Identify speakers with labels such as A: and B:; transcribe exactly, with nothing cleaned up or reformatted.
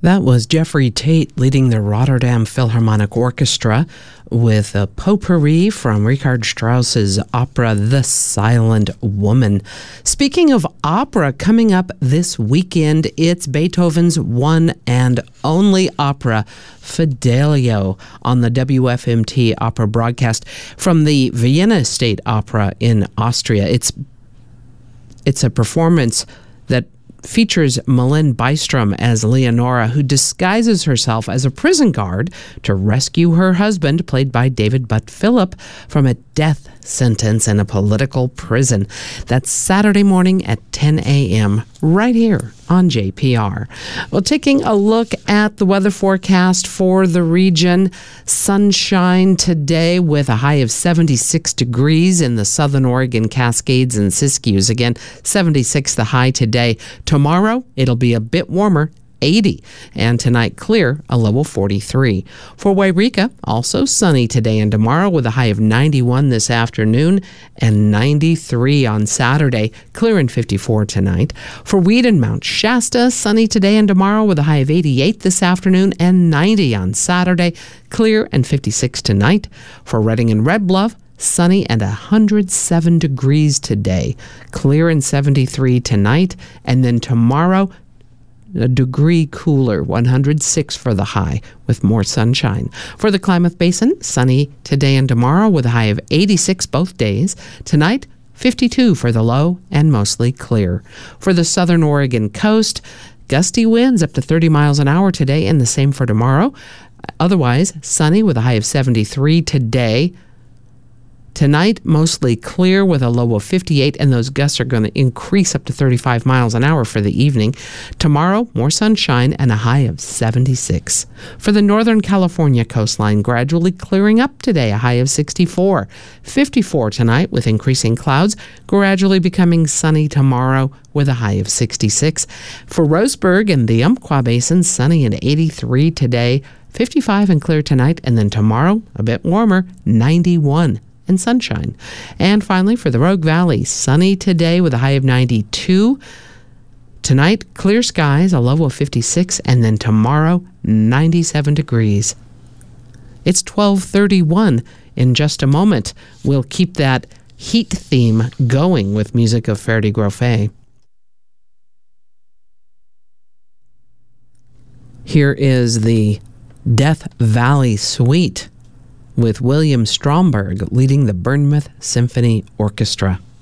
A: That was Jeffrey Tate leading the Rotterdam Philharmonic Orchestra with a potpourri from Richard Strauss's opera The Silent Woman. Speaking of opera, coming up this weekend, it's Beethoven's one and only opera, Fidelio, on the W F M T opera broadcast from the Vienna State Opera in Austria. It's it's a performance that features Malin Bystrom as Leonora, who disguises herself as a prison guard to rescue her husband, played by David Butt Philip, from a death sentence in a political prison. That's Saturday morning at ten a.m. right here on J P R. Well, taking a look at the weather forecast for the region, sunshine today with a high of seventy-six degrees in the southern Oregon Cascades and Siskiyous. Again, seventy-six the high today. Tomorrow, it'll be a bit warmer, eighty, and tonight clear, a low of forty-three. For Wairika, also sunny today and tomorrow with a high of ninety-one this afternoon and ninety-three on Saturday, clear and fifty-four tonight. For Weed and Mount Shasta, sunny today and tomorrow with a high of eighty-eight this afternoon and ninety on Saturday, clear and fifty-six tonight. For Redding and Red Bluff, sunny and one hundred seven degrees today, clear and seventy-three tonight, and then tomorrow, a degree cooler, one hundred six for the high, with more sunshine. For the Klamath Basin, sunny today and tomorrow with a high of eighty-six both days. Tonight, fifty-two for the low and mostly clear. For the southern Oregon coast, gusty winds up to thirty miles an hour today and the same for tomorrow. Otherwise, sunny with a high of seventy-three today. Tonight, mostly clear with a low of fifty-eight, and those gusts are going to increase up to thirty-five miles an hour for the evening. Tomorrow, more sunshine and a high of seventy-six. For the Northern California coastline, gradually clearing up today, a high of sixty-four. fifty-four tonight with increasing clouds, gradually becoming sunny tomorrow with a high of sixty-six. For Roseburg and the Umpqua Basin, sunny and eighty-three today, fifty-five and clear tonight, and then tomorrow, a bit warmer, ninety-one. And sunshine. And finally, for the Rogue Valley, sunny today with a high of ninety-two. Tonight, clear skies, a low of fifty-six, and then tomorrow, ninety-seven degrees. It's twelve thirty-one. In just a moment, we'll keep that heat theme going with music of Ferdi Grofé. Here is the Death Valley Suite with William Stromberg leading the Bournemouth Symphony Orchestra.